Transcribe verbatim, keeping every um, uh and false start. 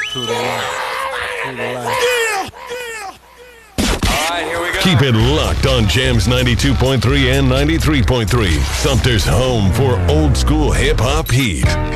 True to life. True to life. All right, here we go. Keep it locked on Jams ninety-two point three and ninety-three point three. Sumter's home for old school hip hop heat.